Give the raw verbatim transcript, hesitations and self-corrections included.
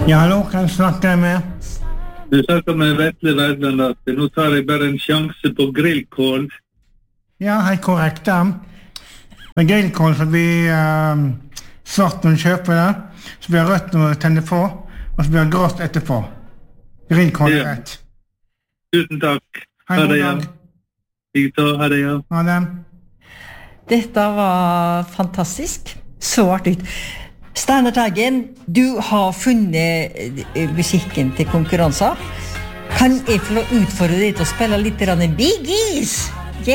Ja, hallo, kan jeg snakke med? Du snakker med Vetle Verdland at nå tar jeg bare en sjanse på grillkål. Ja, helt korrekt da. Med grillkål så blir um, svart når du kjøper det, så blir rødt når du tenner på, og så blir grått etterpå. Grillkål er Ja. rett. Tusen takk. Hei, Ha god det, ja. dag. Jeg tar, ha det, ja. Ha det. Dette var fantastisk. Så artig. Steinar Teigen, du har funnet eh, musikken til konkurranser. Kan jeg få utfordre deg til å spille litt grann Biggies?